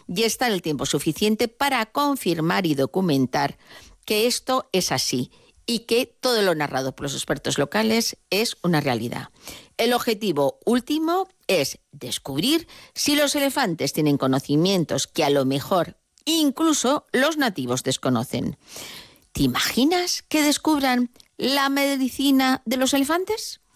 y estar el tiempo suficiente para confirmar y documentar que esto es así y que todo lo narrado por los expertos locales es una realidad. El objetivo último es descubrir si los elefantes tienen conocimientos que a lo mejor incluso los nativos desconocen. ¿Te imaginas que descubran la medicina de los elefantes?